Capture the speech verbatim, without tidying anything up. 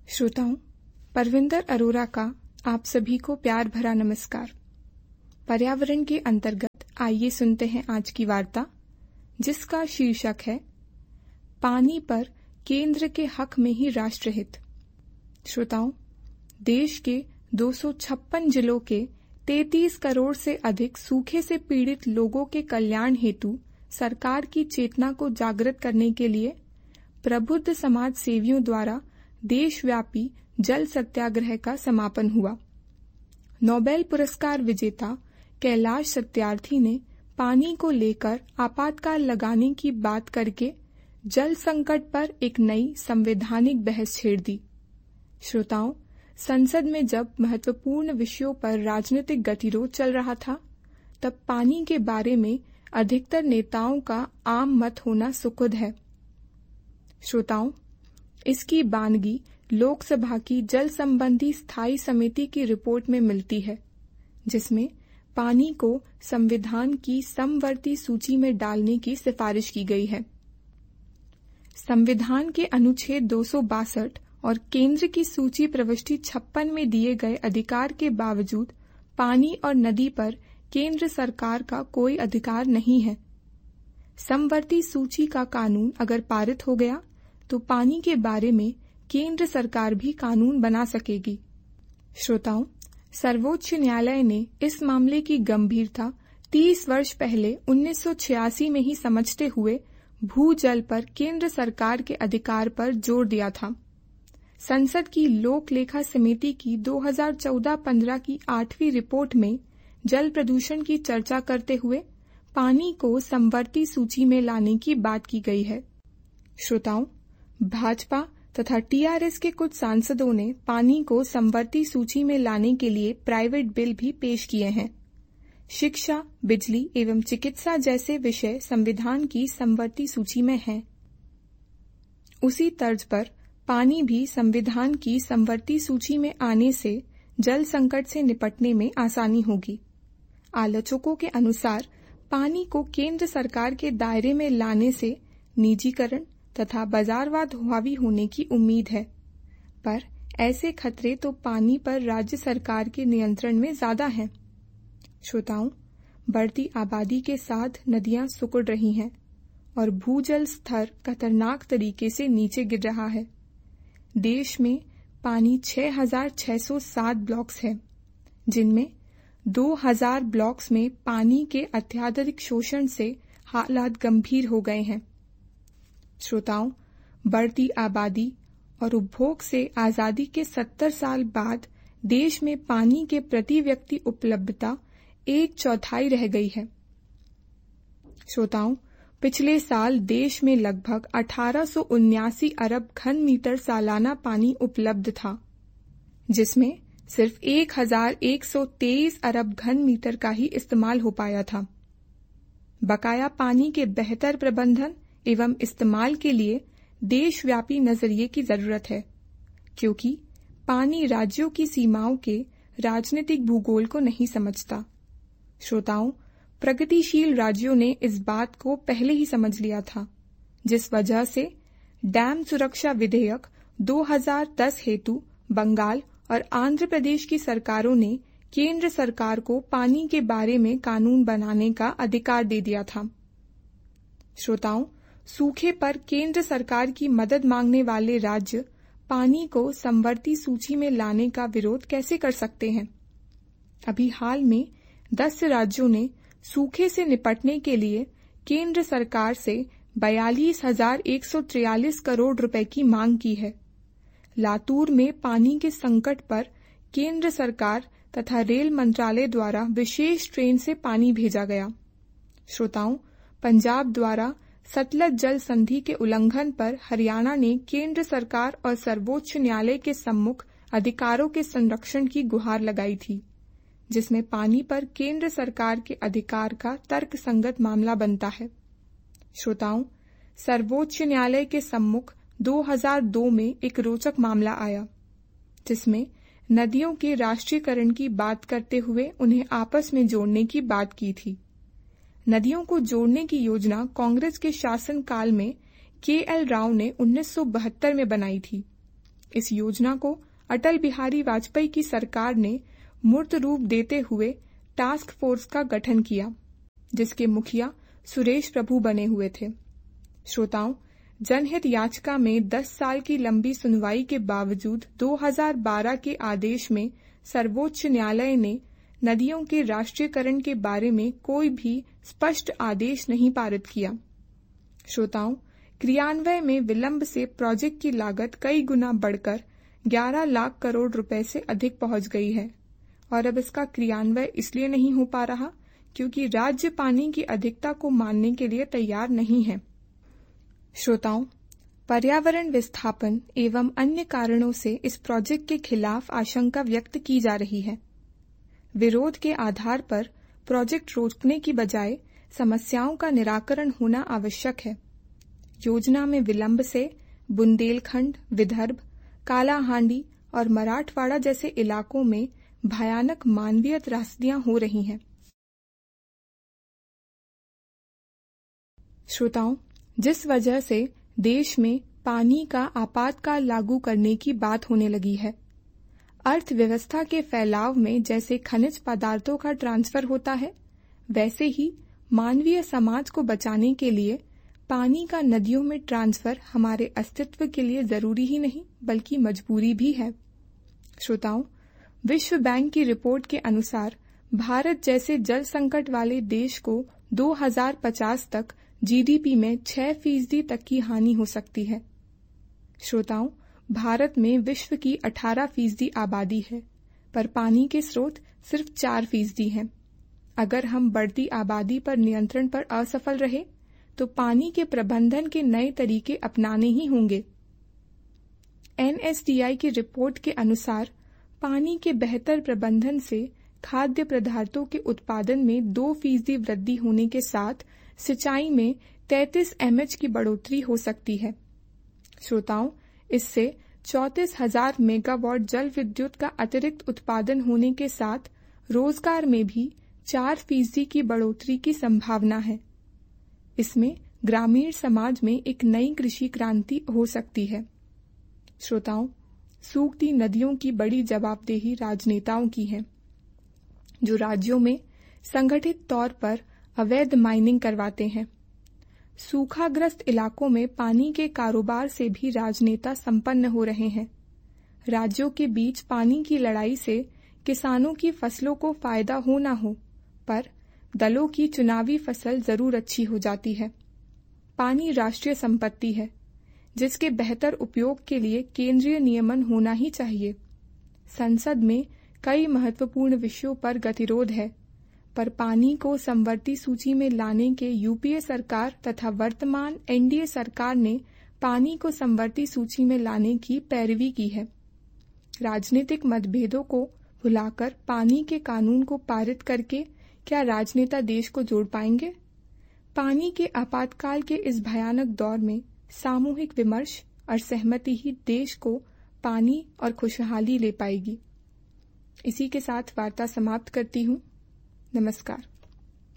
श्रोताओं, परविंदर अरोरा का आप सभी को प्यार भरा नमस्कार। पर्यावरण के अंतर्गत आइए सुनते हैं आज की वार्ता, जिसका शीर्षक है पानी पर केंद्र के हक में ही राष्ट्रहित। श्रोताओं, देश के दो सौ छप्पन जिलों के तैंतीस करोड़ से अधिक सूखे से पीड़ित लोगों के कल्याण हेतु सरकार की चेतना को जागृत करने के लिए प्रबुद्ध समाज सेवियों द्वारा देशव्यापी जल सत्याग्रह का समापन हुआ। नोबेल पुरस्कार विजेता कैलाश सत्यार्थी ने पानी को लेकर आपातकाल लगाने की बात करके जल संकट पर एक नई संवैधानिक बहस छेड़ दी। श्रोताओं, संसद में जब महत्वपूर्ण विषयों पर राजनीतिक गतिरोध चल रहा था, तब पानी के बारे में अधिकतर नेताओं का आम मत होना सुखद है। श्रोताओं, इसकी बानगी लोकसभा की जल संबंधी स्थायी समिति की रिपोर्ट में मिलती है, जिसमें पानी को संविधान की समवर्ती सूची में डालने की सिफारिश की गई है। संविधान के अनुच्छेद दो सौ बासठ और केंद्र की सूची प्रविष्टि छप्पन में दिए गए अधिकार के बावजूद पानी और नदी पर केंद्र सरकार का कोई अधिकार नहीं है। समवर्ती सूची का कानून अगर पारित हो गया तो पानी के बारे में केंद्र सरकार भी कानून बना सकेगी। श्रोताओं, सर्वोच्च न्यायालय ने इस मामले की गंभीरता तीस वर्ष पहले उन्नीस सौ छियासी में ही समझते हुए भूजल पर केंद्र सरकार के अधिकार पर जोर दिया था। संसद की लोक लेखा समिति की दो हज़ार चौदह पंद्रह की आठवीं रिपोर्ट में जल प्रदूषण की चर्चा करते हुए पानी को समवर्ती सूची में लाने की बात की गई है। श्रोताओं, भाजपा तथा टीआरएस के कुछ सांसदों ने पानी को समवर्ती सूची में लाने के लिए प्राइवेट बिल भी पेश किए हैं। शिक्षा, बिजली एवं चिकित्सा जैसे विषय संविधान की समवर्ती सूची में हैं। उसी तर्ज पर पानी भी संविधान की समवर्ती सूची में आने से जल संकट से निपटने में आसानी होगी। आलोचकों के अनुसार पानी को केंद्र सरकार के दायरे में लाने से निजीकरण तथा बाजारवाद हावी होने की उम्मीद है, पर ऐसे खतरे तो पानी पर राज्य सरकार के नियंत्रण में ज्यादा हैं। श्रोताओं, बढ़ती आबादी के साथ नदियां सिकुड़ रही हैं और भूजल स्तर खतरनाक तरीके से नीचे गिर रहा है। देश में पानी छह हज़ार छह सौ सात ब्लॉक्स हैं, जिनमें दो हज़ार ब्लॉक्स में पानी के अत्यधिक शोषण से हालात गंभीर हो गए हैं। श्रोताओं, बढ़ती आबादी और उपभोग से आजादी के सत्तर साल बाद देश में पानी के प्रति व्यक्ति उपलब्धता एक चौथाई रह गई है। श्रोताओं, पिछले साल देश में लगभग अठारह सौ उन्यासी अरब घन मीटर सालाना पानी उपलब्ध था, जिसमें सिर्फ एक हजार एक सौ तेईस अरब घन मीटर का ही इस्तेमाल हो पाया था। बकाया पानी के बेहतर प्रबंधन एवं इस्तेमाल के लिए देशव्यापी नजरिए की जरूरत है, क्योंकि पानी राज्यों की सीमाओं के राजनीतिक भूगोल को नहीं समझता। श्रोताओं, प्रगतिशील राज्यों ने इस बात को पहले ही समझ लिया था, जिस वजह से डैम सुरक्षा विधेयक दो हज़ार दस हेतु बंगाल और आंध्र प्रदेश की सरकारों ने केंद्र सरकार को पानी के बारे में कानून बनाने का अधिकार दे दिया था। श्रोताओं, सूखे पर केंद्र सरकार की मदद मांगने वाले राज्य पानी को समवर्ती सूची में लाने का विरोध कैसे कर सकते हैं? अभी हाल में दस राज्यों ने सूखे से निपटने के लिए केंद्र सरकार से बयालीस हजार एक सौ तिरालीस करोड़ रुपए की मांग की है। लातूर में पानी के संकट पर केंद्र सरकार तथा रेल मंत्रालय द्वारा विशेष ट्रेन से पानी भेजा गया। श्रोताओं, पंजाब द्वारा सतलज जल संधि के उल्लंघन पर हरियाणा ने केंद्र सरकार और सर्वोच्च न्यायालय के सम्मुख अधिकारों के संरक्षण की गुहार लगाई थी, जिसमें पानी पर केंद्र सरकार के अधिकार का तर्कसंगत मामला बनता है। श्रोताओं, सर्वोच्च न्यायालय के सम्मुख दो हज़ार दो में एक रोचक मामला आया, जिसमें नदियों के राष्ट्रीयकरण की बात करते हुए उन्हें आपस में जोड़ने की बात की थी। नदियों को जोड़ने की योजना कांग्रेस के शासनकाल में के एल राव ने उन्नीस सौ बहत्तर में बनाई थी, इस योजना को अटल बिहारी वाजपेयी की सरकार ने मूर्त रूप देते हुए टास्क फोर्स का गठन किया, जिसके मुखिया सुरेश प्रभु बने हुए थे। श्रोताओं, जनहित याचिका में दस साल की लंबी सुनवाई के बावजूद दो हज़ार बारह के आदेश में सर्वोच्च न्यायालय ने नदियों के राष्ट्रीयकरण के बारे में कोई भी स्पष्ट आदेश नहीं पारित किया। श्रोताओं, क्रियान्वयन में विलंब से प्रोजेक्ट की लागत कई गुना बढ़कर ग्यारह लाख करोड़ रुपए से अधिक पहुंच गई है और अब इसका क्रियान्वयन इसलिए नहीं हो पा रहा क्योंकि राज्य पानी की अधिकता को मानने के लिए तैयार नहीं है। श्रोताओं, पर्यावरण विस्थापन एवं अन्य कारणों से इस प्रोजेक्ट के खिलाफ आशंका व्यक्त की जा रही है। विरोध के आधार पर प्रोजेक्ट रोकने की बजाय समस्याओं का निराकरण होना आवश्यक है। योजना में विलंब से बुंदेलखंड, विदर्भ, कालाहांडी और मराठवाड़ा जैसे इलाकों में भयानक मानवीय त्रासदियां हो रही हैं। श्रोताओं, जिस वजह से देश में पानी का आपातकाल लागू करने की बात होने लगी है, अर्थव्यवस्था के फैलाव में जैसे खनिज पदार्थों का ट्रांसफर होता है, वैसे ही मानवीय समाज को बचाने के लिए पानी का नदियों में ट्रांसफर हमारे अस्तित्व के लिए जरूरी ही नहीं बल्कि मजबूरी भी है। श्रोताओं, विश्व बैंक की रिपोर्ट के अनुसार भारत जैसे जल संकट वाले देश को दो हज़ार पचास तक जीडीपी में छह फीसदी तक की हानि हो सकती है। श्रोताओं, भारत में विश्व की अठारह फीसदी आबादी है, पर पानी के स्रोत सिर्फ चार फीसदी हैं। अगर हम बढ़ती आबादी पर नियंत्रण पर असफल रहे तो पानी के प्रबंधन के नए तरीके अपनाने ही होंगे। एनएसडीआई की रिपोर्ट के अनुसार पानी के बेहतर प्रबंधन से खाद्य पदार्थों के उत्पादन में दो फीसदी वृद्धि होने के साथ सिंचाई में तैंतीस एमएच की बढ़ोतरी हो सकती है। श्रोताओं, इससे चौंतीस हजार मेगावाट जल विद्युत का अतिरिक्त उत्पादन होने के साथ रोजगार में भी चार फीसदी की बढ़ोतरी की संभावना है। इसमें ग्रामीण समाज में एक नई कृषि क्रांति हो सकती है। श्रोताओं, सूखती नदियों की बड़ी जवाबदेही राजनेताओं की है, जो राज्यों में संगठित तौर पर अवैध माइनिंग करवाते हैं। सूखाग्रस्त इलाकों में पानी के कारोबार से भी राजनेता संपन्न हो रहे हैं। राज्यों के बीच पानी की लड़ाई से किसानों की फसलों को फायदा हो ना हो, पर दलों की चुनावी फसल जरूर अच्छी हो जाती है। पानी राष्ट्रीय संपत्ति है, जिसके बेहतर उपयोग के लिए केंद्रीय नियमन होना ही चाहिए। संसद में कई महत्वपूर्ण विषयों पर गतिरोध है, पर पानी को समवर्ती सूची में लाने के यूपीए सरकार तथा वर्तमान एनडीए सरकार ने पानी को समवर्ती सूची में लाने की पैरवी की है। राजनीतिक मतभेदों को भुलाकर पानी के कानून को पारित करके क्या राजनेता देश को जोड़ पाएंगे? पानी के आपातकाल के इस भयानक दौर में सामूहिक विमर्श और सहमति ही देश को पानी और खुशहाली ले पाएगी। इसी के साथ वार्ता समाप्त करती हूँ। नमस्कार।